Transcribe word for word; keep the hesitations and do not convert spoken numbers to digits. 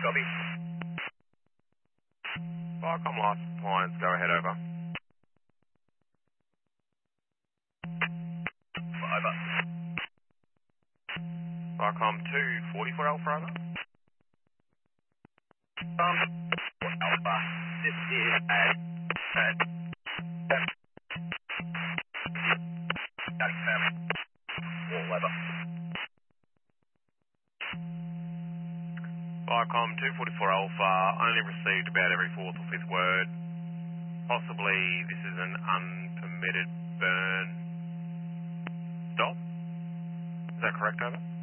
Copy. Viacom last appliance, go ahead over. Over. Viacom two forty-four Alpha over. Um, Alpha. This is at, at, at, at, all over. Viacom two forty-four Alpha, only received about every fourth or fifth word. Possibly this is an unpermitted burn stop. Is that correct, over?